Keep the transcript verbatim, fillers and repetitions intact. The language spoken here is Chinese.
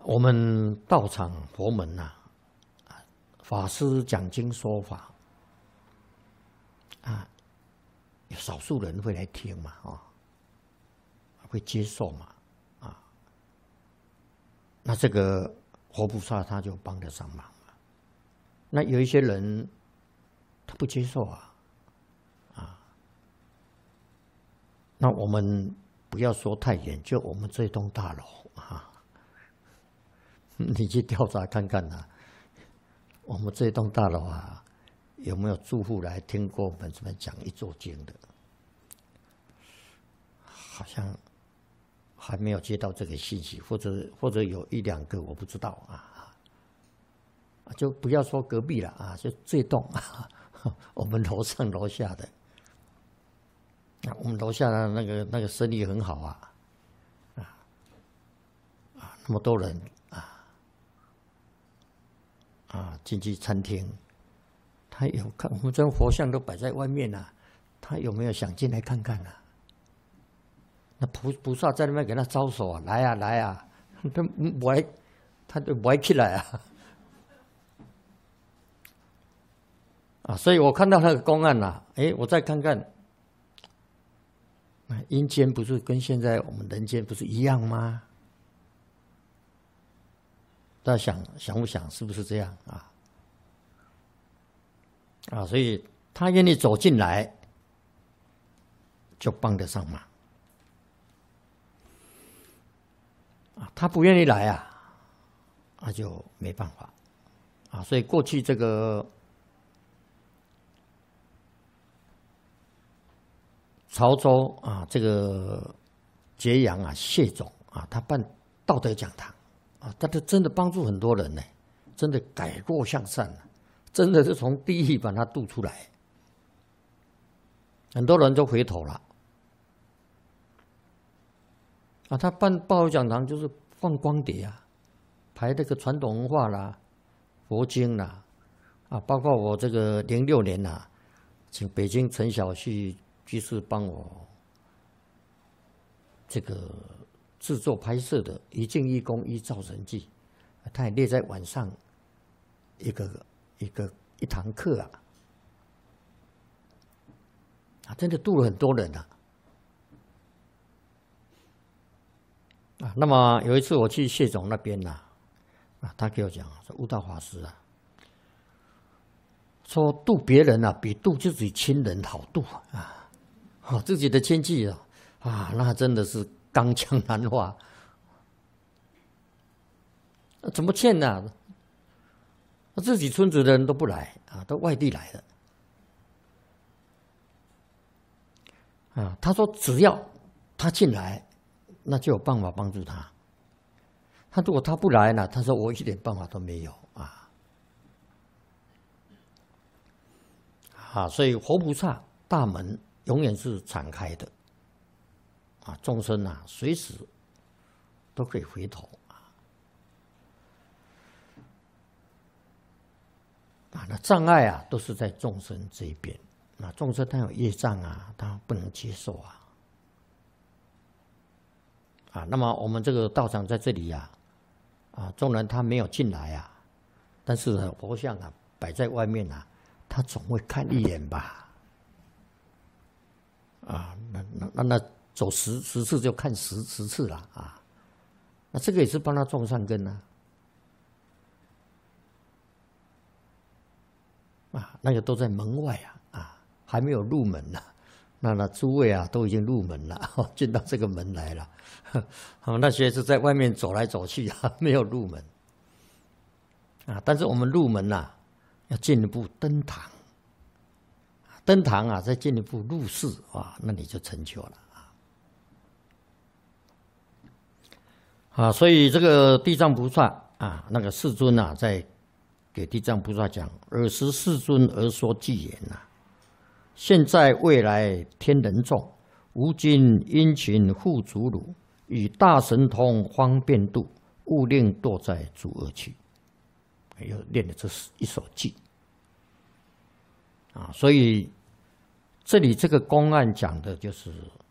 我们道场佛门呐、啊，法师讲经说法啊，有少数人会来听嘛，啊，会接受嘛，啊，那这个活菩萨他就帮得上忙了。那有一些人他不接受啊，啊，那我们不要说太远，就我们这栋大楼啊。你去调查看看呐、啊，我们这栋大楼啊，有没有住户来听过我们怎么讲一座经的？好像还没有接到这个信息，或者或者有一两个我不知道啊。就不要说隔壁了啊，就这栋啊，我们楼上楼下的，啊，我们楼下的那个那个生意很好啊，啊啊，那么多人。啊，进去餐厅，他有看我们这佛像都摆在外面了、啊，他有没有想进来看看呢、啊？那菩菩萨在那边给他招手啊，来啊来啊，他不爱，他就不爱起来啊。啊，所以我看到那个公案呐、啊，哎，我再看看，阴间不是跟现在我们人间不是一样吗？大家想想不想是不是这样啊？啊，所以他愿意走进来，就帮得上忙。啊，他不愿意来啊，那就没办法。啊，所以过去这个潮州啊，这个揭阳啊，谢总啊，他办道德讲堂。啊，他真的帮助很多人呢，真的改过向善了，真的是从地狱把他渡出来，很多人都回头了。啊，他办报友讲堂就是放光碟啊，排这个传统文化啦、佛经啦，啊，包括我这个零六年呐、啊，请北京陈小旭居士帮我这个。制作拍摄的《一镜一公一造神记》，他也列在晚上一个一个一堂课啊，啊，真的度了很多人啊。啊，那么有一次我去谢总那边呐、啊，啊，他给我讲说，悟道法师啊，说度别人啊，比度自己亲人好度啊，好、哦、自己的亲戚啊，啊，那真的是。刚强难化，怎么劝呢、啊？自己村子的人都不来啊，都外地来的啊。他说只要他进来，那就有办法帮助他。他如果他不来呢，他说我一点办法都没有啊。啊，所以活菩萨大门永远是敞开的。啊，众生啊，随时都可以回头啊！啊，那障碍啊，都是在众生这一边。啊，众生他有业障啊，他不能接受啊。啊，那么我们这个道场在这里呀、啊，啊，纵然他没有进来啊，但是呢，佛像啊摆在外面啊，他总会看一眼吧？啊，那那那那。走十十次就看十十次了啊，那这个也是帮他种善根啊，啊，那个都在门外啊，啊，还没有入门呢、啊，那那诸位啊都已经入门了，哦、进到这个门来了，好、哦，那些是在外面走来走去啊，没有入门，啊，但是我们入门呐、啊，要进一步登堂，登堂啊，再进一步入室啊，那你就成就了。啊，所以这个地藏菩萨啊，那个世尊啊，在给地藏菩萨讲：“尔时世尊而说偈言呐、啊，现在未来天人众，吾今殷勤护主汝，以大神通方便度，勿令堕在诸恶趣。”又练了这一首偈啊，所以这里这个公案讲的就是